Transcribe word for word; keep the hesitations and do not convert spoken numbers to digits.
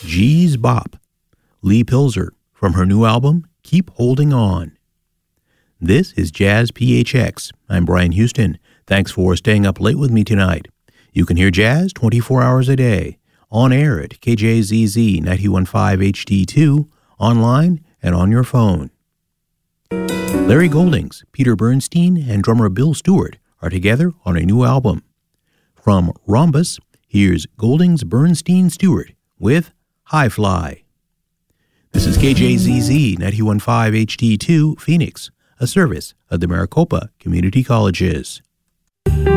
Gee's Bop, Lee Pilzer, from her new album, Keep Holding On. This is Jazz P H X. I'm Brian Houston. Thanks for staying up late with me tonight. You can hear jazz twenty-four hours a day, on air at K J Z Z ninety-one point five H D two, online and on your phone. Larry Goldings, Peter Bernstein, and drummer Bill Stewart are together on a new album. From Rhombus, here's Goldings, Bernstein, Stewart with High Fly. This is K J Z Z ninety-one point five H D two, Phoenix, a service of the Maricopa Community Colleges.